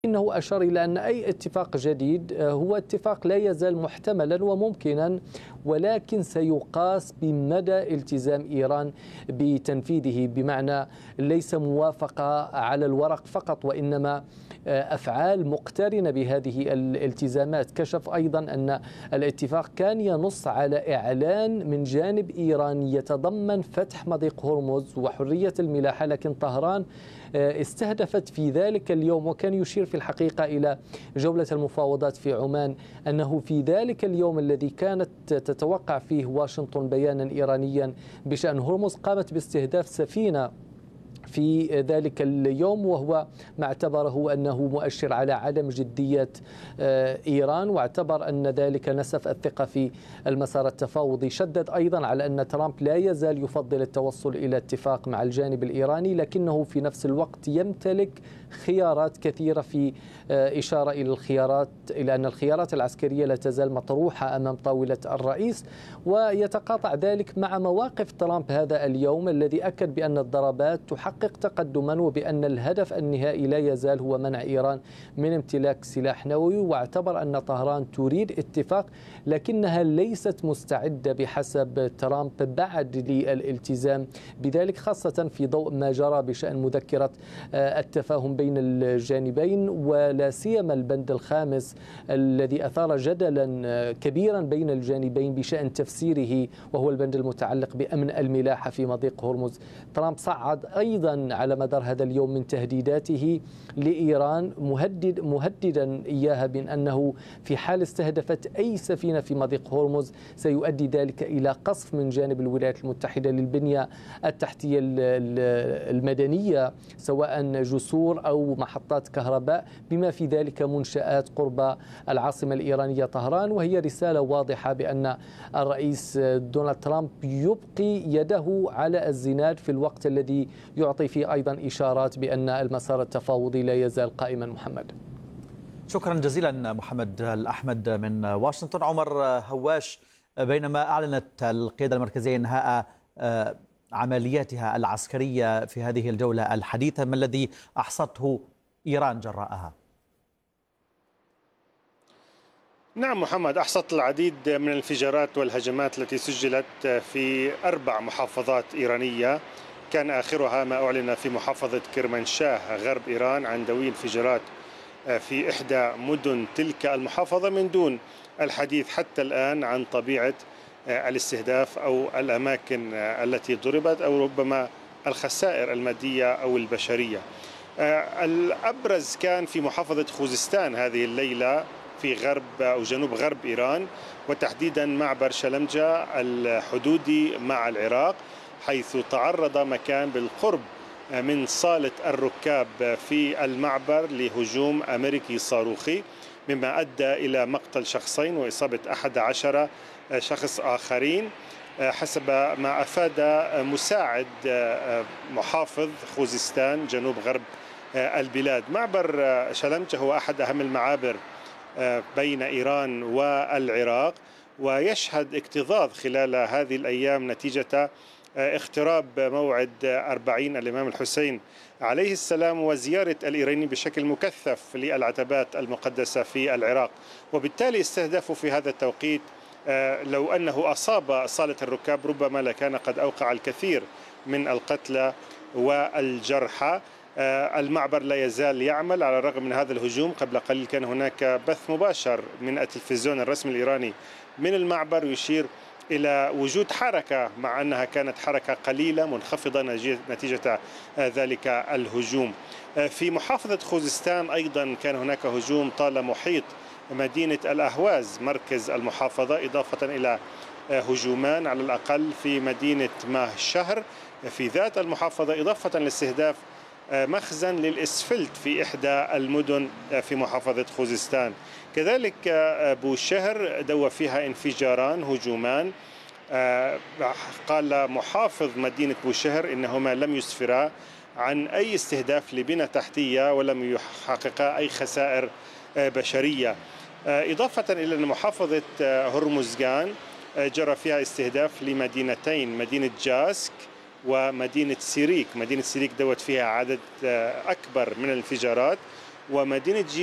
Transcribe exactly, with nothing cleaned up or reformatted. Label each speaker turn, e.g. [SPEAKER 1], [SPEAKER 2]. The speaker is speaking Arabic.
[SPEAKER 1] إنه أشار إلى أن أي اتفاق جديد هو اتفاق لا يزال محتملا وممكنا، ولكن سيقاس بمدى التزام إيران بتنفيذه، بمعنى ليس موافقة على الورق فقط وإنما أفعال مقترنة بهذه الالتزامات. كشف أيضا أن الاتفاق كان ينص على إعلان من جانب إيران يتضمن فتح مضيق هرمز وحرية الملاحة، لكن طهران استهدفت في ذلك اليوم، وكان يشير في الحقيقة إلى جولة المفاوضات في عمان، أنه في ذلك اليوم الذي كانت تتوقع فيه واشنطن بيانا إيرانيا بشأن هرمز قامت باستهداف سفينة في ذلك اليوم، وهو ما اعتبره أنه مؤشر على عدم جدية إيران، واعتبر أن ذلك نسف الثقة في المسار التفاوضي. شدد أيضا على أن ترامب لا يزال يفضل التوصل إلى اتفاق مع الجانب الإيراني، لكنه في نفس الوقت يمتلك خيارات كثيرة، في إشارة إلى الخيارات إلى أن الخيارات العسكرية لا تزال مطروحة أمام طاولة الرئيس، ويتقاطع ذلك مع مواقف ترامب هذا اليوم الذي أكد بأن الضربات تحقق تقدما، وبأن الهدف النهائي لا يزال هو منع إيران من امتلاك سلاح نووي، واعتبر أن طهران تريد اتفاق لكنها ليست مستعدة بحسب ترامب بعد للالتزام بذلك، خاصة في ضوء ما جرى بشأن مذكرة التفاهم بين الجانبين، ولا سيما البند الخامس الذي أثار جدلا كبيرا بين الجانبين بشأن تفسيره، وهو البند المتعلق بأمن الملاحة في مضيق هرمز. ترامب صعد أيضا على مدار هذا اليوم من تهديداته لإيران، مهدد مهددا إياها بأن أنه في حال استهدفت أي سفينة في مضيق هرمز سيؤدي ذلك إلى قصف من جانب الولايات المتحدة للبنية التحتية المدنية، سواء جسور أو محطات كهرباء، بما في ذلك منشآت قرب العاصمة الإيرانية طهران. وهي رسالة واضحة بأن الرئيس دونالد ترامب يبقي يده على الزناد في الوقت الذي يعطي فيه أيضا إشارات بأن المسار التفاوضي لا يزال قائما. محمد،
[SPEAKER 2] شكرا جزيلا محمد الأحمد من واشنطن. عمر هواش، بينما أعلنت القيادة المركزية إنهاء عملياتها العسكرية في هذه الجولة الحديثة، ما الذي أحصته إيران جراءها؟
[SPEAKER 3] نعم محمد، أحصت العديد من الانفجارات والهجمات التي سجلت في أربع محافظات إيرانية، كان آخرها ما أعلن في محافظة كرمانشاه غرب إيران عن دوي انفجارات في إحدى مدن تلك المحافظة، من دون الحديث حتى الآن عن طبيعة الاستهداف أو الأماكن التي ضربت أو ربما الخسائر المادية أو البشرية. الأبرز كان في محافظة خوزستان هذه الليلة في غرب أو جنوب غرب إيران، وتحديدا معبر شلمجة الحدودي مع العراق، حيث تعرض مكان بالقرب من صالة الركاب في المعبر لهجوم أمريكي صاروخي، مما أدى إلى مقتل شخصين وإصابة أحد عشر شخص آخرين، حسب ما أفاد مساعد محافظ خوزستان جنوب غرب البلاد. معبر شلمجة هو أحد أهم المعابر بين إيران والعراق، ويشهد اكتظاظ خلال هذه الأيام نتيجة اقتراب موعد أربعين الإمام الحسين عليه السلام وزيارة الإيرانيين بشكل مكثف للعتبات المقدسة في العراق، وبالتالي استهدفوا في هذا التوقيت لو أنه أصاب صالة الركاب ربما لكان قد أوقع الكثير من القتلى والجرحى. المعبر لا يزال يعمل على الرغم من هذا الهجوم. قبل قليل كان هناك بث مباشر من التلفزيون الرسمي الإيراني من المعبر يشير إلى وجود حركة، مع أنها كانت حركة قليلة منخفضة نتيجة ذلك الهجوم. في محافظة خوزستان أيضا كان هناك هجوم طال محيط مدينة الأهواز مركز المحافظة، إضافة إلى هجومان على الأقل في مدينة ماه الشهر في ذات المحافظة، إضافة لاستهداف مخزن للإسفلت في إحدى المدن في محافظة خوزستان. كذلك بوشهر دوى فيها انفجاران هجومان، قال محافظ مدينة بوشهر إنهما لم يسفرا عن أي استهداف لبنى تحتية ولم يحققا أي خسائر بشرية، إضافة إلى أن محافظة هرمزغان جرى فيها استهداف لمدينتين، مدينة جاسك ومدينة سيريك. مدينة سيريك دوت فيها عدد أكبر من الانفجارات، ومدينة